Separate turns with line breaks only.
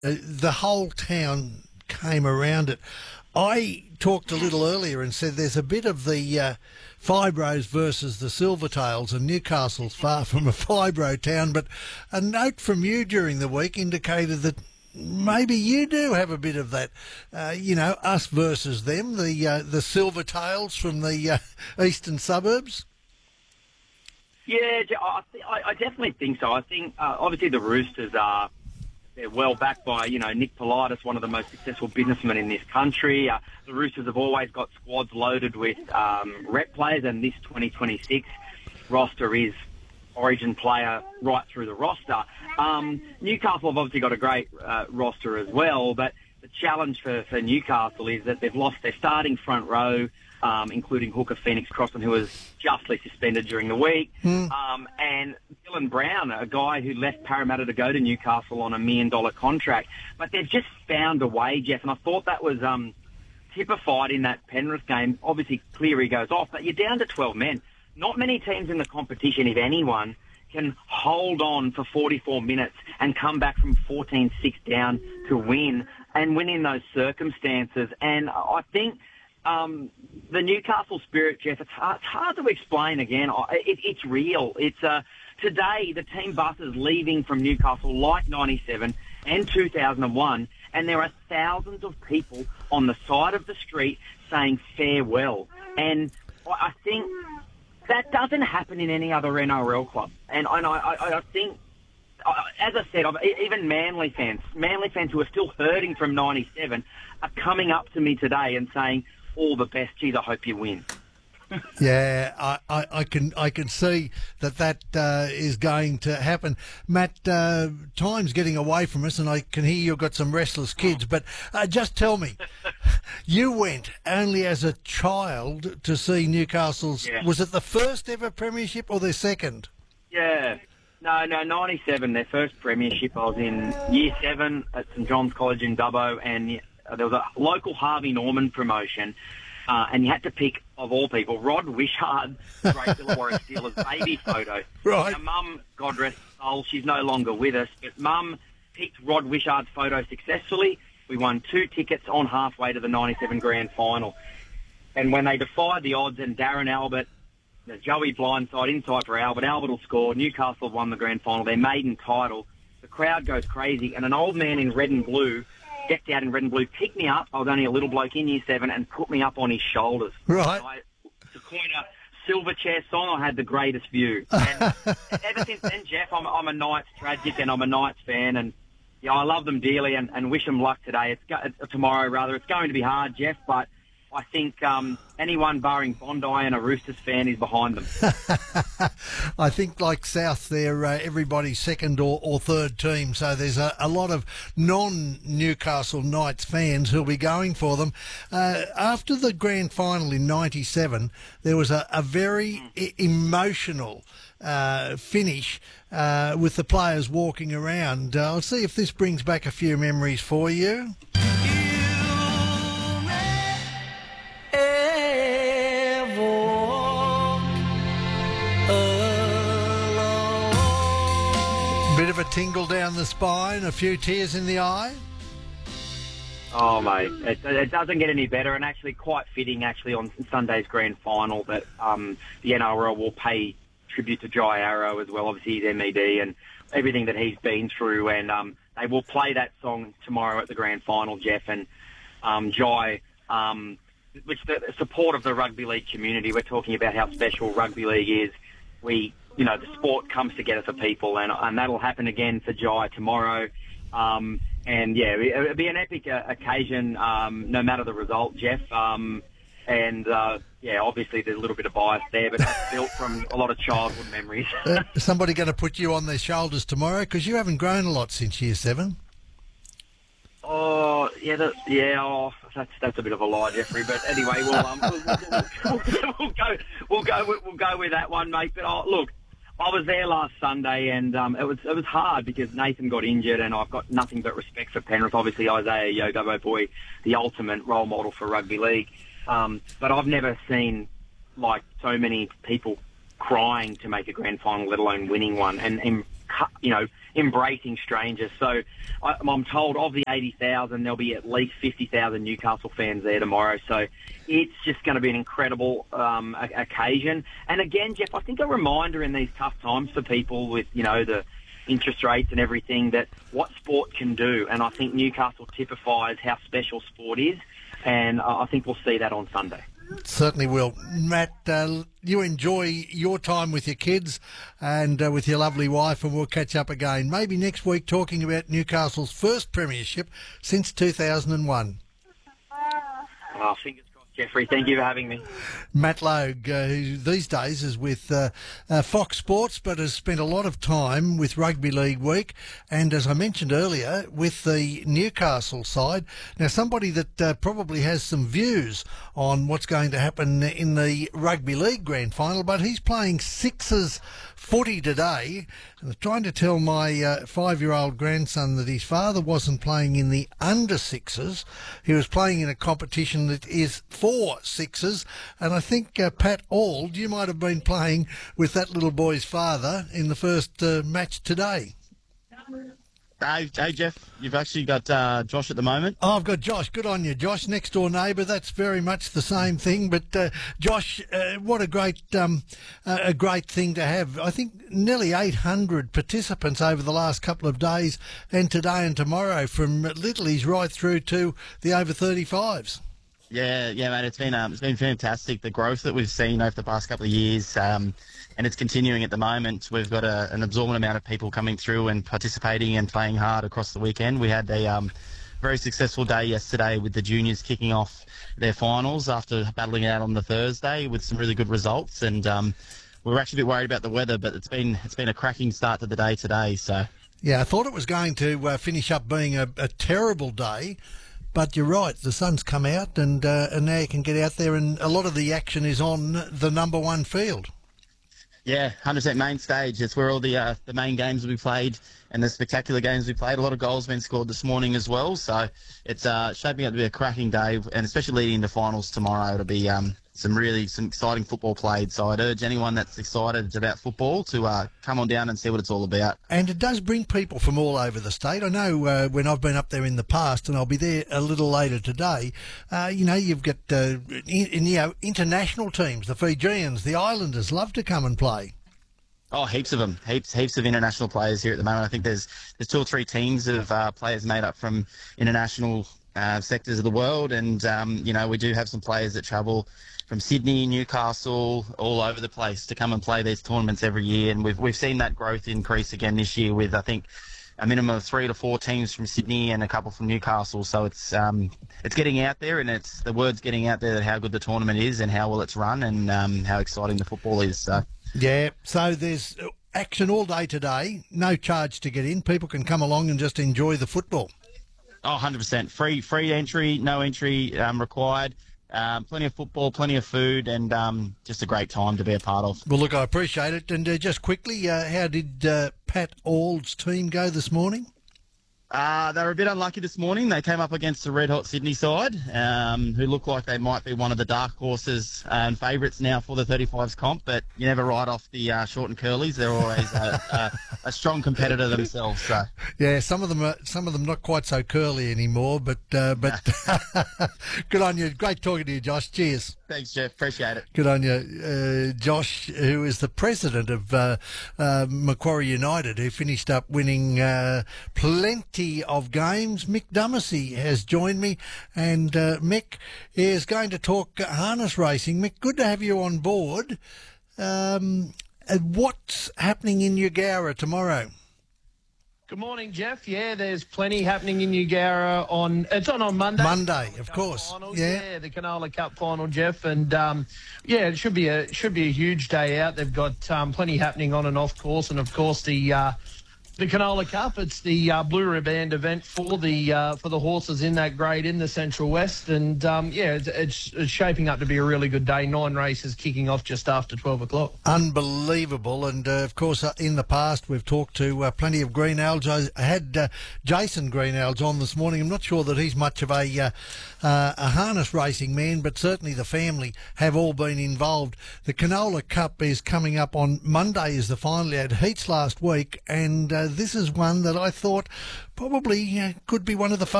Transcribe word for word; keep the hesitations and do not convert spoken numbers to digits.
uh, the whole town came around it. I talked a little earlier and said there's a bit of the uh, Fibros versus the Silvertails, and Newcastle's far from a Fibro town, but a note from you during the week indicated that maybe you do have a bit of that, uh, you know, us versus them, the uh, the Silvertails from the uh, eastern suburbs.
Yeah, I, I definitely think so. I think uh, obviously the Roosters are they're well backed by, you know, Nick Politis, one of the most successful businessmen in this country. Uh, the Roosters have always got squads loaded with um, rep players, and this twenty twenty-six roster is Origin player right through the roster. Um, Newcastle have obviously got a great uh, roster as well, but the challenge for, for Newcastle is that they've lost their starting front row, um, including hooker Phoenix Crossan, who was justly suspended during the week, mm. um, and Dylan Brown, a guy who left Parramatta to go to Newcastle on a million-dollar contract. But they've just found a way, Jeff, and I thought that was um, typified in that Penrith game. Obviously, Cleary goes off, but you're down to twelve men. Not many teams in the competition, if anyone, can hold on for forty-four minutes and come back from fourteen six down to win, and win in those circumstances. And I think um, the Newcastle spirit, Jeff, it's hard, it's hard to explain again. It, it's real. It's uh, today the team bus is leaving from Newcastle like ninety-seven and two thousand one, and there are thousands of people on the side of the street saying farewell. And I think that doesn't happen in any other N R L club. And, and I, I, I think, as I said, even Manly fans, Manly fans who are still hurting from ninety-seven are coming up to me today and saying, all the best, geez, I hope you win.
Yeah, I, I, I can I can see that that uh, is going to happen. Matt, uh, time's getting away from us, and I can hear you've got some restless kids, but uh, just tell me, you went only as a child to see Newcastle's, yeah. Was it the first ever premiership or their second?
Yeah, no, no, ninety-seven, their first premiership. I was in year seven at St John's College in Dubbo, and there was a local Harvey Norman promotion. Uh, and you had to pick, of all people, Rod Wishart, great Illawarra Steelers baby photo.
Right.
Now, Mum, God rest her soul, she's no longer with us, but Mum picked Rod Wishart's photo successfully. We won two tickets on halfway to the ninety-seven grand final. And when they defied the odds and Darren Albert, the Joey blindside inside for Albert, Albert will score, Newcastle have won the grand final, their maiden title, the crowd goes crazy, and an old man in red and blue decked out in red and blue, picked me up. I was only a little bloke in year seven, and put me up on his shoulders.
Right.
I, to coin a Silverchair song, I had the greatest view. And ever since then, Jeff, I'm, I'm a Knights tragic, and I'm a Knights fan, and yeah, I love them dearly, and, and wish them luck today. It's go, tomorrow, rather. It's going to be hard, Jeff, but I think um, anyone barring Bondi and a Roosters fan is behind them.
I think, like South, they're uh, everybody's second or, or third team, so there's a, a lot of non-Newcastle Knights fans who'll be going for them. Uh, after the grand final in ninety-seven, there was a, a very I- emotional uh, finish uh, with the players walking around. Uh, I'll see if this brings back a few memories for you. Bit of a tingle down the spine, a few tears in the eye.
Oh, mate, it, it doesn't get any better, and actually quite fitting, actually, on Sunday's grand final that um, the N R L will pay tribute to Jai Arrow as well. Obviously, he's M E D and everything that he's been through, and um, they will play that song tomorrow at the grand final, Jeff, and um, Jai, um, which the support of the rugby league community. We're talking about how special rugby league is. We... You know, the sport comes together for people, and, and that'll happen again for Jai tomorrow. Um, and, yeah, it'll be an epic uh, occasion, um, no matter the result, Jeff. Um, and, uh, yeah, obviously there's a little bit of bias there, but that's built from a lot of childhood memories.
uh, somebody going to put you on their shoulders tomorrow? Because you haven't grown a lot since year seven.
Oh, yeah, that, yeah, oh, that's that's a bit of a lie, Jeffrey. But anyway, we'll, um, we'll, we'll, we'll, we'll go we'll go with, we'll go with that one, mate. But oh, look, I was there last Sunday, and um, it was it was hard because Nathan got injured, and I've got nothing but respect for Penrith. Obviously, Isaiah Yo Gubbo Boy, the ultimate role model for rugby league. Um, but I've never seen like so many people crying to make a grand final, let alone winning one. And, and you know, embracing strangers. So I, I'm told of the eighty thousand, there'll be at least fifty thousand Newcastle fans there tomorrow. So it's just going to be an incredible um, occasion. And again, Jeff, I think a reminder in these tough times for people with, you know, the interest rates and everything, that what sport can do. And I think Newcastle typifies how special sport is. And I think we'll see that on Sunday.
Certainly will. Matt, uh, you enjoy your time with your kids and uh, with your lovely wife, and we'll catch up again. Maybe next week talking about Newcastle's first premiership since two thousand one.
Oh, fingers crossed, Jeffrey. Thank you for having me.
Matt Logue, uh, who these days is with uh, uh, Fox Sports, but has spent a lot of time with Rugby League Week, and as I mentioned earlier, with the Newcastle side. Now, somebody that uh, probably has some views on what's going to happen in the Rugby League Grand Final, but he's playing sixes footy today, and I'm trying to tell my uh, five-year-old grandson that his father wasn't playing in the under sixes. He was playing in a competition that is for sixes, and I think uh, Pat Auld, you might have been playing with that little boy's father in the first uh, match today.
Hey, hey, Jeff, you've actually got uh, Josh at the moment.
Oh, I've got Josh. Good on you, Josh. Next door neighbour. That's very much the same thing. But uh, Josh, uh, what a great, um, uh, a great thing to have. I think nearly eight hundred participants over the last couple of days, and today and tomorrow, from littlies right through to the over thirty-fives.
Yeah, yeah, mate. It's been um, it's been fantastic. The growth that we've seen over the past couple of years, um, and it's continuing at the moment. We've got a, an absorbent amount of people coming through and participating and playing hard across the weekend. We had a um, very successful day yesterday with the juniors kicking off their finals after battling out on the Thursday with some really good results. And um, we were actually a bit worried about the weather, but it's been it's been a cracking start to the day today. So
yeah, I thought it was going to uh, finish up being a, a terrible day. But you're right, the sun's come out, and uh, and now you can get out there, and a lot of the action is on the number one field.
Yeah, one hundred percent main stage. It's where all the uh, the main games will be played and the spectacular games we played. A lot of goals been scored this morning as well. So it's uh, shaping up to be a cracking day, and especially leading into finals tomorrow, it'll be um, some really some exciting football played. So I'd urge anyone that's excited about football to uh, come on down and see what it's all about.
And it does bring people from all over the state. I know uh, when I've been up there in the past, and I'll be there a little later today, uh, you know, you've got uh, in, you know, international teams, the Fijians, the Islanders love to come and play.
Oh, heaps of them. Heaps heaps of international players here at the moment. I think there's there's two or three teams of uh, players made up from international uh, sectors of the world. And, um, you know, we do have some players that travel from Sydney, Newcastle, all over the place to come and play these tournaments every year. And we've we've seen that growth increase again this year with, I think, a minimum of three to four teams from Sydney and a couple from Newcastle. So it's um, it's getting out there, and it's the word's getting out there that how good the tournament is and how well it's run, and um, how exciting the football is. So.
Yeah, so there's action all day today, no charge to get in. People can come along and just enjoy the football.
Oh, one hundred percent. Free free entry, no entry um, required. Um, plenty of football, plenty of food, and um, just a great time to be a part of.
Well, look, I appreciate it. And uh, just quickly, uh, how did uh, Pat Auld's team go this morning?
Uh, they were a bit unlucky this morning. They came up against the red-hot Sydney side, um, who look like they might be one of the dark horses and favourites now for the thirty-fives comp, but you never write off the uh, short and curlies. They're always a, a, a strong competitor themselves. So.
Yeah, some of them are, some of them not quite so curly anymore, but uh, but good on you. Great talking to you, Josh. Cheers.
Thanks, Jeff. Appreciate it.
Good on you. Uh, Josh, who is the president of uh, uh, Macquarie United, who finished up winning uh, plenty of games. Mick Dumacy has joined me, and uh, Mick is going to talk harness racing. Mick, good to have you on board. Um, what's happening in Eugowra tomorrow?
Good morning, Jeff. Yeah, there's plenty happening in Eugowra on. It's on on Monday.
Monday, of course.
Finals.
Yeah.
yeah, the Canola Cup final, Jeff, and um, yeah, it should be a should be a huge day out. They've got um, plenty happening on and off course, and of course the. Uh, The Canola Cup, it's the uh, Blue Riband event for the uh, for the horses in that grade in the Central West, and um, yeah, it's, it's, it's shaping up to be a really good day. Nine races kicking off just after twelve o'clock.
Unbelievable, and uh, of course uh, in the past we've talked to uh, plenty of Greenalge. I had uh, Jason Greenalge on this morning. I'm not sure that he's much of a uh, uh, a harness racing man, but certainly the family have all been involved. The Canola Cup is coming up on Monday, is the final. They had heats last week, and uh, this is one that I thought probably uh, could be one of the